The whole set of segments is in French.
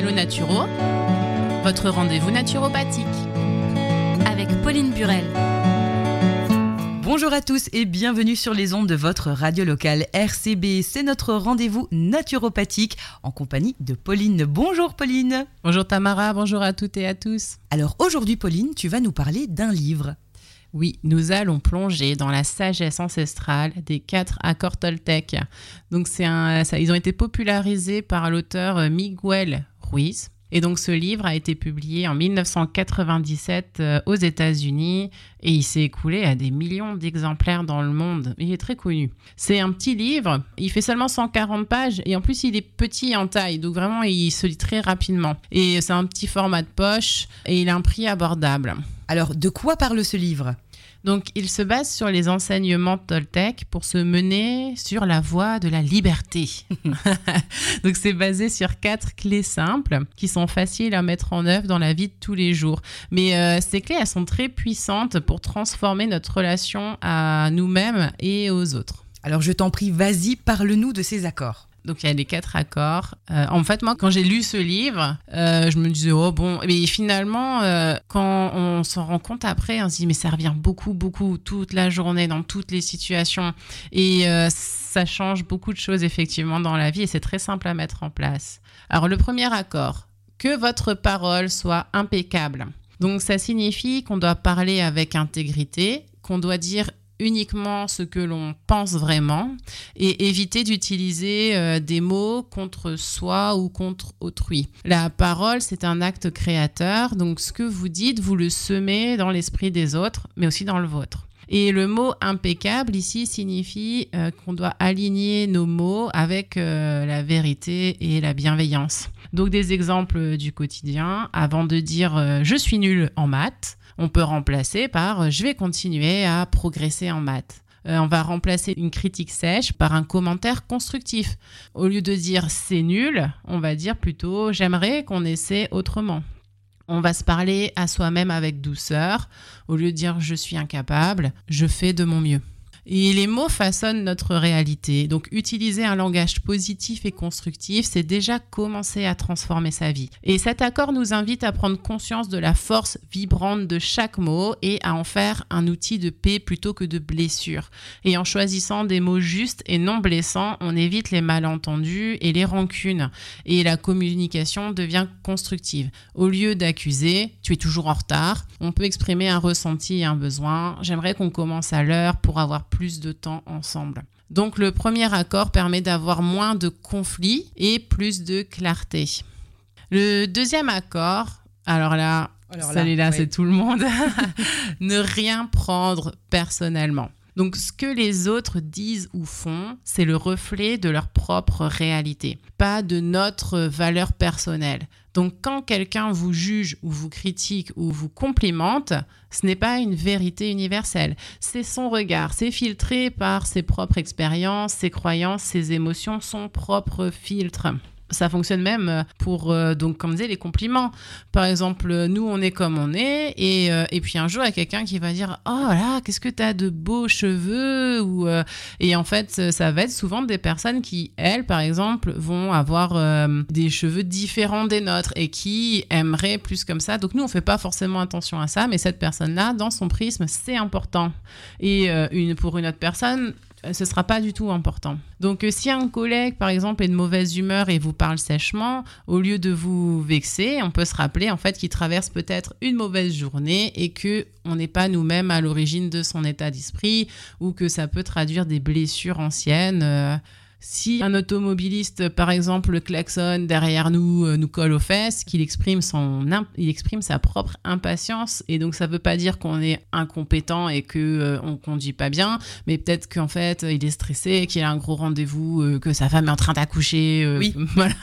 Allô Naturo, votre rendez-vous naturopathique. Avec Pauline Burel. Bonjour à tous et bienvenue sur les ondes de votre radio locale RCB. C'est notre rendez-vous naturopathique en compagnie de Pauline. Bonjour Pauline. Bonjour Tamara, bonjour à toutes et à tous. Alors aujourd'hui Pauline, tu vas nous parler d'un livre. Oui, nous allons plonger dans la sagesse ancestrale des 4 accords Toltec. Donc ils ont été popularisés par l'auteur Miguel Ruiz. Et donc ce livre a été publié en 1997 aux États-Unis et il s'est écoulé à des millions d'exemplaires dans le monde. Il est très connu. C'est un petit livre, il fait seulement 140 pages et en plus il est petit en taille, donc vraiment il se lit très rapidement. Et c'est un petit format de poche et il a un prix abordable. Alors de quoi parle ce livre ? Donc, il se base sur les enseignements Toltec pour se mener sur la voie de la liberté. Donc, c'est basé sur 4 clés simples qui sont faciles à mettre en œuvre dans la vie de tous les jours. Mais ces clés, elles sont très puissantes pour transformer notre relation à nous-mêmes et aux autres. Alors, je t'en prie, vas-y, parle-nous de ces accords. Donc, il y a les 4 accords. En fait, moi, quand j'ai lu ce livre, je me disais, oh bon. Mais finalement, quand on s'en rend compte après, on se dit, mais ça revient beaucoup, toute la journée, dans toutes les situations. Et ça change beaucoup de choses, effectivement, dans la vie. Et c'est très simple à mettre en place. Alors, le premier accord, que votre parole soit impeccable. Donc, ça signifie qu'on doit parler avec intégrité, qu'on doit dire uniquement ce que l'on pense vraiment et éviter d'utiliser des mots contre soi ou contre autrui. La parole, c'est un acte créateur, donc ce que vous dites, vous le semez dans l'esprit des autres, mais aussi dans le vôtre. Et le mot impeccable ici signifie qu'on doit aligner nos mots avec la vérité et la bienveillance. Donc des exemples du quotidien, avant de dire je suis nul en maths, on peut remplacer par « je vais continuer à progresser en maths ». On va remplacer une critique sèche par un commentaire constructif. Au lieu de dire « c'est nul », on va dire plutôt « j'aimerais qu'on essaie autrement ». On va se parler à soi-même avec douceur. Au lieu de dire « je suis incapable », je fais de mon mieux. Et les mots façonnent notre réalité. Donc, utiliser un langage positif et constructif, c'est déjà commencer à transformer sa vie. Et cet accord nous invite à prendre conscience de la force vibrante de chaque mot et à en faire un outil de paix plutôt que de blessure. Et en choisissant des mots justes et non blessants, on évite les malentendus et les rancunes. Et la communication devient constructive. Au lieu d'accuser, tu es toujours en retard, on peut exprimer un ressenti et un besoin. J'aimerais qu'on commence à l'heure pour avoir plus de temps ensemble. Donc le premier accord permet d'avoir moins de conflits et plus de clarté. Le deuxième accord, alors là, celui-là, oui. C'est tout le monde. Ne rien prendre personnellement. Donc, ce que les autres disent ou font, c'est le reflet de leur propre réalité, pas de notre valeur personnelle. Donc, quand quelqu'un vous juge ou vous critique ou vous complimente, ce n'est pas une vérité universelle. C'est son regard, c'est filtré par ses propres expériences, ses croyances, ses émotions, son propre filtre. Ça fonctionne même pour, donc, comme disait, les compliments. Par exemple, nous, on est comme on est, et puis un jour, il y a quelqu'un qui va dire « Oh là, qu'est-ce que tu as de beaux cheveux ?» Et en fait, ça va être souvent des personnes qui, elles, par exemple, vont avoir des cheveux différents des nôtres et qui aimeraient plus comme ça. Donc nous, on ne fait pas forcément attention à ça, mais cette personne-là, dans son prisme, c'est important. Et pour une autre personne, ce ne sera pas du tout important. Donc, si un collègue, par exemple, est de mauvaise humeur et vous parle sèchement, au lieu de vous vexer, on peut se rappeler en fait qu'il traverse peut-être une mauvaise journée et qu'on n'est pas nous-mêmes à l'origine de son état d'esprit ou que ça peut traduire des blessures anciennes. Si un automobiliste, par exemple, klaxonne derrière nous, nous colle aux fesses, qu'il exprime sa propre impatience. Et donc, ça ne veut pas dire qu'on est incompétent et qu'on ne conduit pas bien, mais peut-être qu'en fait, il est stressé, qu'il a un gros rendez-vous, que sa femme est en train d'accoucher. Oui. Voilà.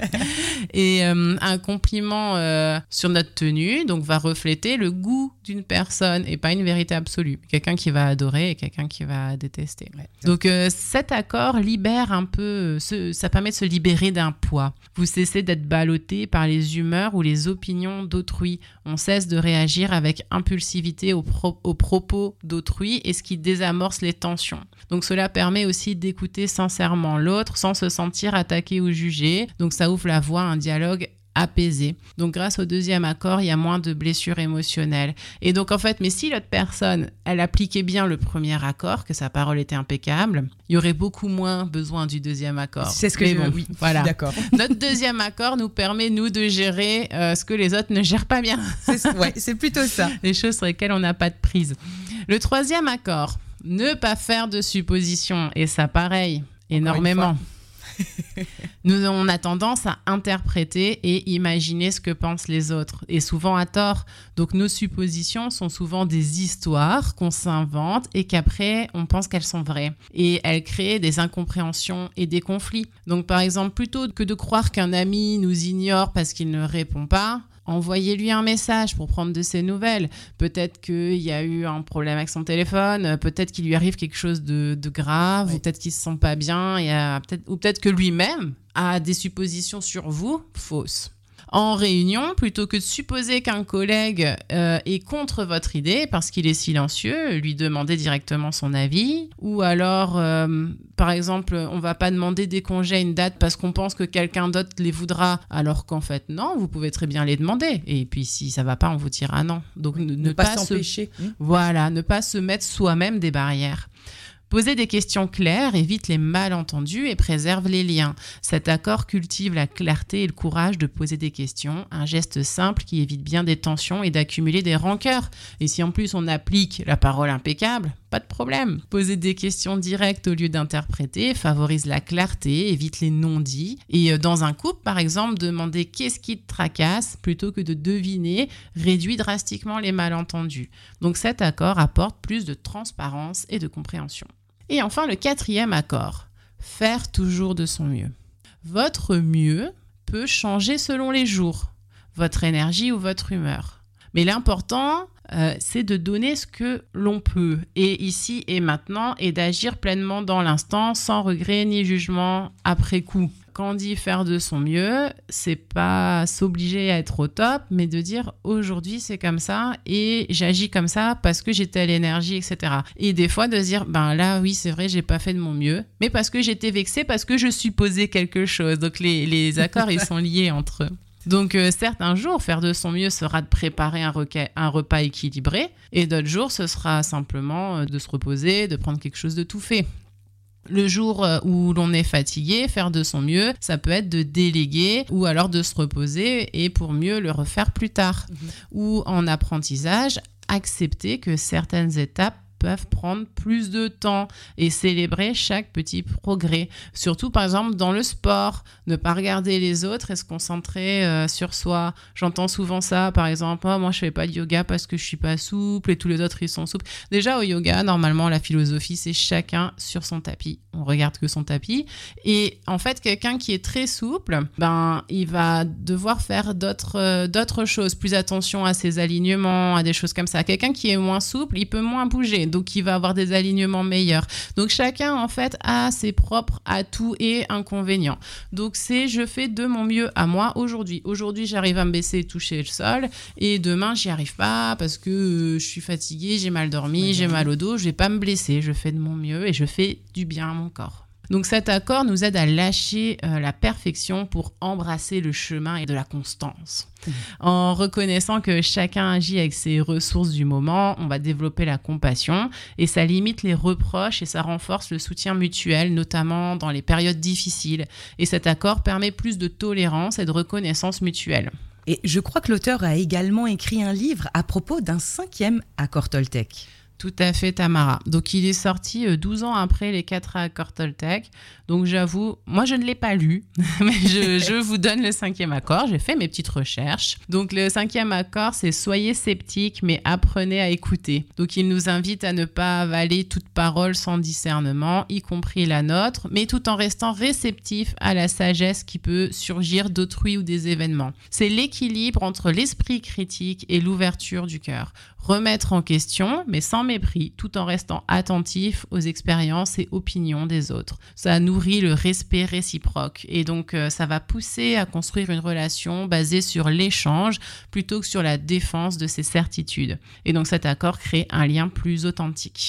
Et un compliment sur notre tenue donc, va refléter le goût d'une personne et pas une vérité absolue. Quelqu'un qui va adorer et quelqu'un qui va détester. Ouais. Donc, cet accord libère un peu, ça permet de se libérer d'un poids. Vous cessez d'être ballotté par les humeurs ou les opinions d'autrui. On cesse de réagir avec impulsivité aux propos d'autrui et ce qui désamorce les tensions. Donc cela permet aussi d'écouter sincèrement l'autre sans se sentir attaqué ou jugé. Donc ça ouvre la voie à un dialogue apaisé. Donc grâce au deuxième accord, il y a moins de blessures émotionnelles. Et donc en fait, mais si l'autre personne, elle appliquait bien le premier accord, que sa parole était impeccable, il y aurait beaucoup moins besoin du deuxième accord. C'est ce que oui, voilà. D'accord. Notre deuxième accord nous permet, nous, de gérer ce que les autres ne gèrent pas bien. C'est plutôt ça. Les choses sur lesquelles on n'a pas de prise. Le troisième accord, ne pas faire de suppositions. Et ça, pareil, énormément. Nous, on a tendance à interpréter et imaginer ce que pensent les autres, et souvent à tort. Donc nos suppositions sont souvent des histoires qu'on s'invente et qu'après on pense qu'elles sont vraies. Et elles créent des incompréhensions et des conflits. Donc par exemple, plutôt que de croire qu'un ami nous ignore parce qu'il ne répond pas, envoyez-lui un message pour prendre de ses nouvelles. Peut-être qu'il y a eu un problème avec son téléphone, peut-être qu'il lui arrive quelque chose de grave, ou peut-être qu'il ne se sent pas bien, ou peut-être que lui-même a des suppositions sur vous fausses. En réunion, plutôt que de supposer qu'un collègue est contre votre idée parce qu'il est silencieux, lui demander directement son avis. Ou alors, par exemple, on ne va pas demander des congés à une date parce qu'on pense que quelqu'un d'autre les voudra, alors qu'en fait, non, vous pouvez très bien les demander. Et puis, si ça ne va pas, on vous dira non. Donc, ne pas s'empêcher. Voilà, ne pas se mettre soi-même des barrières. Poser des questions claires évite les malentendus et préserve les liens. Cet accord cultive la clarté et le courage de poser des questions, un geste simple qui évite bien des tensions et d'accumuler des rancœurs. Et si en plus on applique la parole impeccable, pas de problème. Poser des questions directes au lieu d'interpréter favorise la clarté, évite les non-dits. Et dans un couple, par exemple, demander qu'est-ce qui te tracasse plutôt que de deviner réduit drastiquement les malentendus. Donc cet accord apporte plus de transparence et de compréhension. Et enfin, le quatrième accord, faire toujours de son mieux. Votre mieux peut changer selon les jours, votre énergie ou votre humeur. Mais l'important, c'est de donner ce que l'on peut, et ici et maintenant, et d'agir pleinement dans l'instant, sans regret ni jugement après coup. Quand on dit faire de son mieux, c'est pas s'obliger à être au top, mais de dire aujourd'hui c'est comme ça et j'agis comme ça parce que j'ai telle énergie, etc. Et des fois de se dire, ben là oui c'est vrai, j'ai pas fait de mon mieux, mais parce que j'étais vexée, parce que je supposais quelque chose. Donc les accords ils sont liés entre eux. Donc certes, un jour, faire de son mieux sera de préparer un repas équilibré, et d'autres jours, ce sera simplement de se reposer, de prendre quelque chose de tout fait. Le jour où l'on est fatigué, faire de son mieux, ça peut être de déléguer ou alors de se reposer et pour mieux le refaire plus tard. Ou en apprentissage, accepter que certaines étapes peuvent prendre plus de temps et célébrer chaque petit progrès. Surtout, par exemple, dans le sport, ne pas regarder les autres et se concentrer sur soi. J'entends souvent ça, par exemple, moi je fais pas de yoga parce que je suis pas souple et tous les autres ils sont souples. Déjà au yoga, normalement la philosophie c'est chacun sur son tapis. On regarde que son tapis. Et en fait, quelqu'un qui est très souple, il va devoir faire d'autres choses, plus attention à ses alignements, à des choses comme ça. Quelqu'un qui est moins souple, il peut moins bouger. Donc, il va avoir des alignements meilleurs. Donc, chacun, en fait, a ses propres atouts et inconvénients. Donc, je fais de mon mieux à moi aujourd'hui. Aujourd'hui, j'arrive à me baisser et toucher le sol. Et demain, j'y arrive pas parce que je suis fatiguée, j'ai mal dormi, j'ai mal au dos. Je vais pas me blesser. Je fais de mon mieux et je fais du bien à mon corps. Donc cet accord nous aide à lâcher la perfection pour embrasser le chemin et de la constance. En reconnaissant que chacun agit avec ses ressources du moment, on va développer la compassion et ça limite les reproches et ça renforce le soutien mutuel, notamment dans les périodes difficiles. Et cet accord permet plus de tolérance et de reconnaissance mutuelle. Et je crois que l'auteur a également écrit un livre à propos d'un 5e accord Toltec. Tout à fait, Tamara. Donc, il est sorti 12 ans après les 4 accords Toltec. Donc, j'avoue, moi, je ne l'ai pas lu, mais je vous donne le 5e accord. J'ai fait mes petites recherches. Donc, le 5e accord, c'est « Soyez sceptiques, mais apprenez à écouter ». Donc, il nous invite à ne pas avaler toute parole sans discernement, y compris la nôtre, mais tout en restant réceptif à la sagesse qui peut surgir d'autrui ou des événements. C'est l'équilibre entre l'esprit critique et l'ouverture du cœur. Remettre en question, mais sans mépris, tout en restant attentif aux expériences et opinions des autres. Ça nourrit le respect réciproque et donc ça va pousser à construire une relation basée sur l'échange plutôt que sur la défense de ses certitudes. Et donc cet accord crée un lien plus authentique.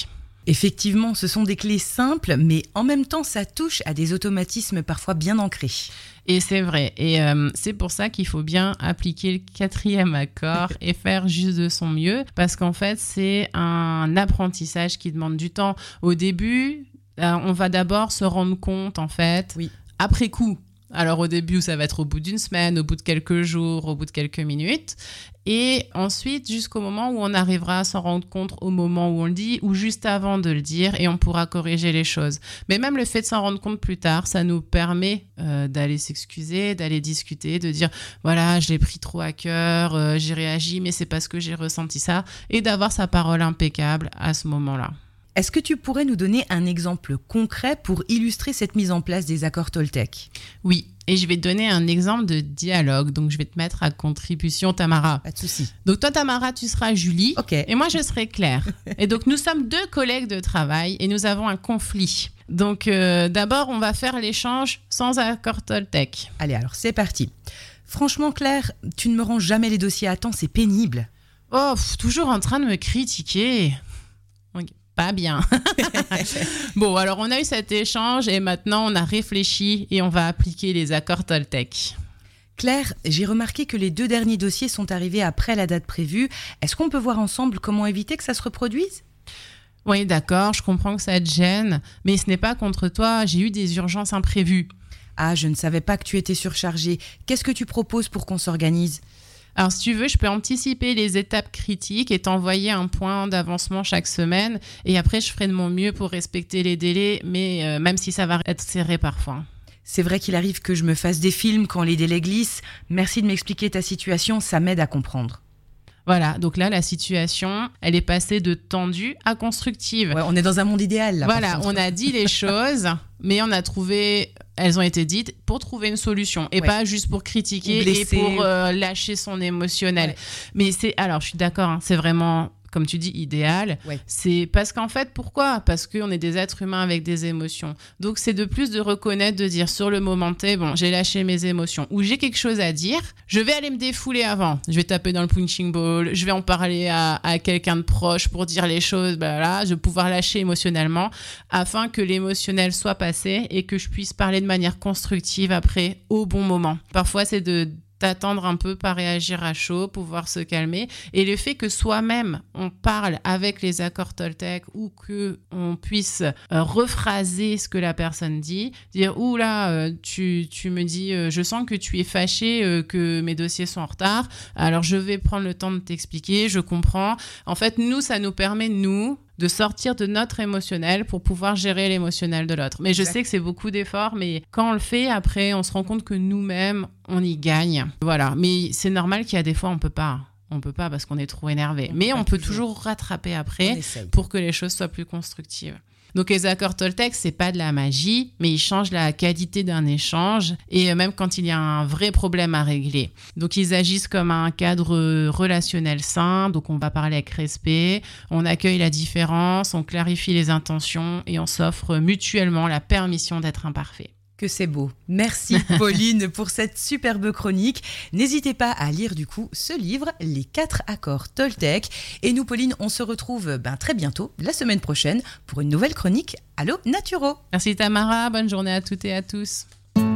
Effectivement, ce sont des clés simples, mais en même temps, ça touche à des automatismes parfois bien ancrés. Et c'est vrai. Et c'est pour ça qu'il faut bien appliquer le 4e accord et faire juste de son mieux. Parce qu'en fait, c'est un apprentissage qui demande du temps. Au début, on va d'abord se rendre compte, en fait, après coup. Alors au début, ça va être au bout d'une semaine, au bout de quelques jours, au bout de quelques minutes. Et ensuite, jusqu'au moment où on arrivera à s'en rendre compte au moment où on le dit ou juste avant de le dire et on pourra corriger les choses. Mais même le fait de s'en rendre compte plus tard, ça nous permet d'aller s'excuser, d'aller discuter, de dire voilà, je l'ai pris trop à cœur, j'ai réagi, mais c'est parce que j'ai ressenti ça et d'avoir sa parole impeccable à ce moment-là. Est-ce que tu pourrais nous donner un exemple concret pour illustrer cette mise en place des accords Toltec ? Oui, et je vais te donner un exemple de dialogue. Donc, je vais te mettre à contribution, Tamara. Pas de souci. Donc, toi, Tamara, tu seras Julie. Ok. Et moi, je serai Claire. Et donc, nous sommes 2 collègues de travail et nous avons un conflit. Donc, d'abord, on va faire l'échange sans accord Toltec. Allez, alors, c'est parti. Franchement, Claire, tu ne me rends jamais les dossiers à temps, c'est pénible. Oh, toujours en train de me critiquer. Ok. Pas bien. Bon, alors on a eu cet échange et maintenant on a réfléchi et on va appliquer les accords Toltec. Claire, j'ai remarqué que les 2 derniers dossiers sont arrivés après la date prévue. Est-ce qu'on peut voir ensemble comment éviter que ça se reproduise ? Oui, d'accord, je comprends que ça te gêne, mais ce n'est pas contre toi, j'ai eu des urgences imprévues. Ah, je ne savais pas que tu étais surchargée. Qu'est-ce que tu proposes pour qu'on s'organise ? Alors, si tu veux, je peux anticiper les étapes critiques et t'envoyer un point d'avancement chaque semaine. Et après, je ferai de mon mieux pour respecter les délais, mais même si ça va être serré parfois. C'est vrai qu'il arrive que je me fasse des films quand les délais glissent. Merci de m'expliquer ta situation, ça m'aide à comprendre. Voilà, donc là, la situation, elle est passée de tendue à constructive. Ouais, on est dans un monde idéal, là. Voilà, on a dit les choses, mais on a trouvé... Elles ont été dites pour trouver une solution et pas juste pour critiquer et pour lâcher son émotionnel. Ouais. Mais alors je suis d'accord, hein, c'est vraiment, comme tu dis, idéal. Ouais. C'est parce qu'en fait, pourquoi ? Parce qu'on est des êtres humains avec des émotions. Donc c'est de plus de reconnaître, de dire sur le moment T, bon, j'ai lâché mes émotions ou j'ai quelque chose à dire, je vais aller me défouler avant. Je vais taper dans le punching ball, je vais en parler à quelqu'un de proche pour dire les choses, là, je vais pouvoir lâcher émotionnellement afin que l'émotionnel soit passé et que je puisse parler de manière constructive après au bon moment. Parfois, c'est d'attendre un peu, pas réagir à chaud, pouvoir se calmer. Et le fait que soi-même, on parle avec les accords Toltec ou qu'on puisse rephraser ce que la personne dit, dire « Ouh là, tu me dis, je sens que tu es fâché, que mes dossiers sont en retard, alors je vais prendre le temps de t'expliquer, je comprends. » En fait, ça nous permet, de sortir de notre émotionnel pour pouvoir gérer l'émotionnel de l'autre. Mais je sais que c'est beaucoup d'efforts, mais quand on le fait, après, on se rend compte que nous-mêmes, on y gagne. Voilà, mais c'est normal qu'il y a des fois, on peut pas parce qu'on est trop énervé. Mais on peut toujours rattraper après pour que les choses soient plus constructives. Donc les accords Toltec, c'est pas de la magie, mais ils changent la qualité d'un échange et même quand il y a un vrai problème à régler. Donc ils agissent comme un cadre relationnel sain, donc on va parler avec respect, on accueille la différence, on clarifie les intentions et on s'offre mutuellement la permission d'être imparfait. Que c'est beau. Merci Pauline pour cette superbe chronique. N'hésitez pas à lire du coup ce livre, Les 4 accords Toltec. Et nous Pauline, on se retrouve très bientôt, la semaine prochaine, pour une nouvelle chronique Allo Naturo. Merci Tamara, bonne journée à toutes et à tous.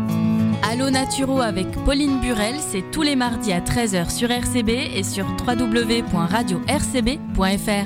Allo Naturo avec Pauline Burel, c'est tous les mardis à 13h sur RCB et sur www.radio-rcb.fr.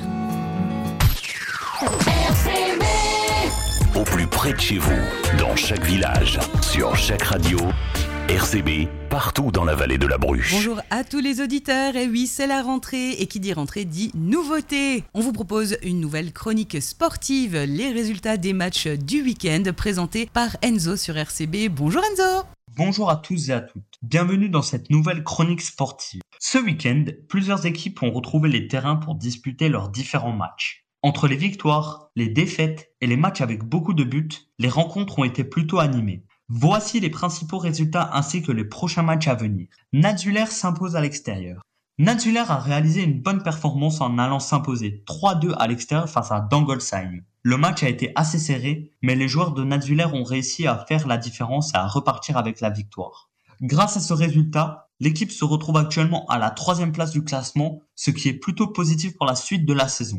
Au plus près de chez vous, dans chaque village, sur chaque radio, RCB, partout dans la vallée de la Bruche. Bonjour à tous les auditeurs, et oui, c'est la rentrée, et qui dit rentrée dit nouveauté. On vous propose une nouvelle chronique sportive, les résultats des matchs du week-end, présentés par Enzo sur RCB. Bonjour Enzo. Bonjour à tous et à toutes, bienvenue dans cette nouvelle chronique sportive. Ce week-end, plusieurs équipes ont retrouvé les terrains pour disputer leurs différents matchs. Entre les victoires, les défaites et les matchs avec beaucoup de buts, les rencontres ont été plutôt animées. Voici les principaux résultats ainsi que les prochains matchs à venir. Nadzuller s'impose à l'extérieur. Nadzuller a réalisé une bonne performance en allant s'imposer 3-2 à l'extérieur face à Dangolsheim. Le match a été assez serré, mais les joueurs de Nadzuller ont réussi à faire la différence et à repartir avec la victoire. Grâce à ce résultat, l'équipe se retrouve actuellement à la 3e place du classement, ce qui est plutôt positif pour la suite de la saison.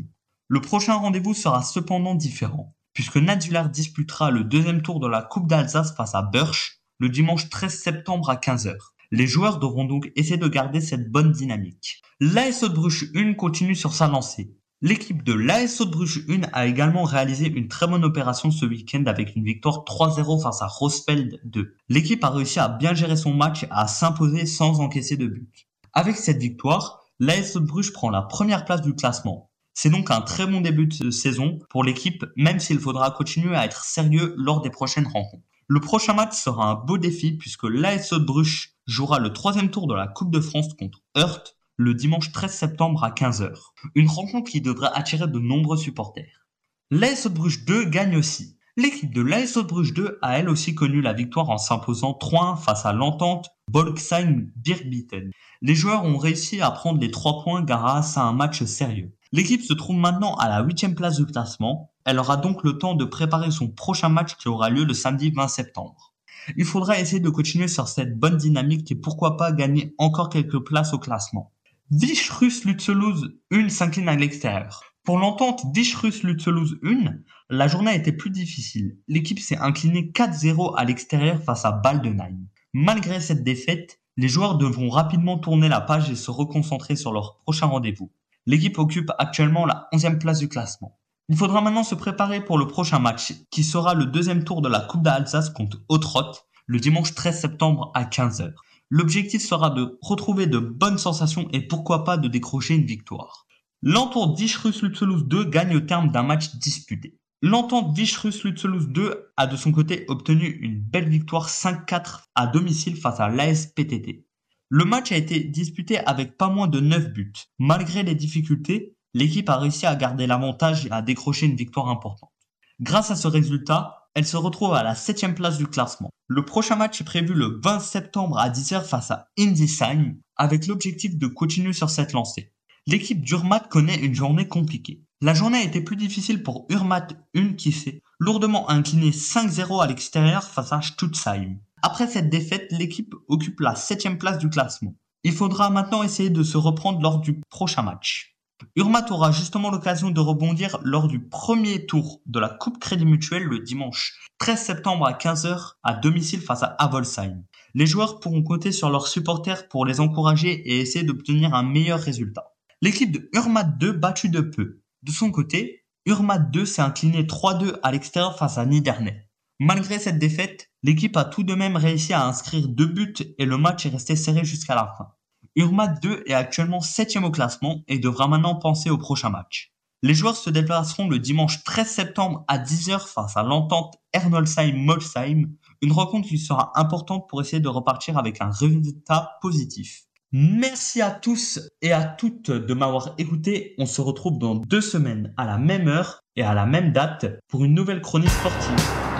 Le prochain rendez-vous sera cependant différent, puisque Nadulaar disputera le deuxième tour de la Coupe d'Alsace face à Burch le dimanche 13 septembre à 15h. Les joueurs devront donc essayer de garder cette bonne dynamique. L'AS Bruges 1 continue sur sa lancée. L'équipe de l'AS Bruges 1 a également réalisé une très bonne opération ce week-end avec une victoire 3-0 face à Rosfeld 2. L'équipe a réussi à bien gérer son match et à s'imposer sans encaisser de but. Avec cette victoire, l'AS Bruges prend la première place du classement. C'est donc un très bon début de saison pour l'équipe, même s'il faudra continuer à être sérieux lors des prochaines rencontres. Le prochain match sera un beau défi puisque l'AS Bruges jouera le troisième tour de la Coupe de France contre Heurt le dimanche 13 septembre à 15h. Une rencontre qui devrait attirer de nombreux supporters. L'AS Bruges 2 gagne aussi. L'équipe de l'AS Bruges 2 a elle aussi connu la victoire en s'imposant 3-1 face à l'entente Bolxheim-Birkbitten. Les joueurs ont réussi à prendre les 3 points grâce à un match sérieux. L'équipe se trouve maintenant à la 8e place du classement. Elle aura donc le temps de préparer son prochain match qui aura lieu le samedi 20 septembre. Il faudra essayer de continuer sur cette bonne dynamique et pourquoi pas gagner encore quelques places au classement. Vichrus Lutzeloos 1 s'incline à l'extérieur. Pour l'entente Vichrus Lutzeloos 1, la journée a été plus difficile. L'équipe s'est inclinée 4-0 à l'extérieur face à Baldenheim. Malgré cette défaite, les joueurs devront rapidement tourner la page et se reconcentrer sur leur prochain rendez-vous. L'équipe occupe actuellement la 11e place du classement. Il faudra maintenant se préparer pour le prochain match, qui sera le deuxième tour de la Coupe d'Alsace contre Ottrott, le dimanche 13 septembre à 15h. L'objectif sera de retrouver de bonnes sensations et pourquoi pas de décrocher une victoire. L'entente Vichrus Lutzeloos 2 gagne au terme d'un match disputé. L'entente Vichrus Lutzeloos 2 a de son côté obtenu une belle victoire 5-4 à domicile face à l'AS PTT. Le match a été disputé avec pas moins de 9 buts. Malgré les difficultés, l'équipe a réussi à garder l'avantage et à décrocher une victoire importante. Grâce à ce résultat, elle se retrouve à la 7e place du classement. Le prochain match est prévu le 20 septembre à 10h face à Hildesheim, avec l'objectif de continuer sur cette lancée. L'équipe d'Urmat connaît une journée compliquée. La journée a été plus difficile pour Urmat 1 qui s'est lourdement incliné 5-0 à l'extérieur face à Stutzheim. Après cette défaite, l'équipe occupe la 7e place du classement. Il faudra maintenant essayer de se reprendre lors du prochain match. Urmat aura justement l'occasion de rebondir lors du premier tour de la Coupe Crédit Mutuel le dimanche 13 septembre à 15h à domicile face à Avolsheim. Les joueurs pourront compter sur leurs supporters pour les encourager et essayer d'obtenir un meilleur résultat. L'équipe de Urmat 2 battue de peu. De son côté, Urmat 2 s'est incliné 3-2 à l'extérieur face à Niderney. Malgré cette défaite, l'équipe a tout de même réussi à inscrire 2 buts et le match est resté serré jusqu'à la fin. Urmat 2 est actuellement 7e au classement et devra maintenant penser au prochain match. Les joueurs se déplaceront le dimanche 13 septembre à 10h face à l'entente Ernolsheim-Molsheim, une rencontre qui sera importante pour essayer de repartir avec un résultat positif. Merci à tous et à toutes de m'avoir écouté. On se retrouve dans 2 semaines à la même heure et à la même date pour une nouvelle chronique sportive.